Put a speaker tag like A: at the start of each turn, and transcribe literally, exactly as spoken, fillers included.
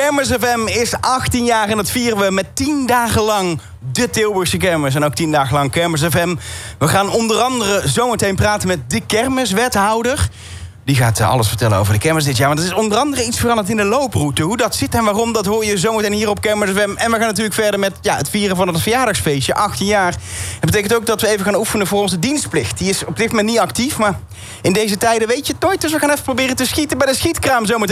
A: Kermis F M is achttien jaar en dat vieren we met tien dagen lang de Tilburgse kermis. En ook tien dagen lang Kermis F M. We gaan onder andere zometeen praten met de kermiswethouder. Die gaat alles vertellen over de kermis dit jaar. Want er is onder andere iets veranderd in de looproute. Hoe dat zit en waarom, dat hoor je zometeen hier op Kermis F M. En we gaan natuurlijk verder met ja, het vieren van het verjaardagsfeestje. achttien jaar. Dat betekent ook dat we even gaan oefenen voor onze dienstplicht. Die is op dit moment niet actief, maar in deze tijden weet je het nooit. Dus we gaan even proberen te schieten bij de schietkraam zometeen.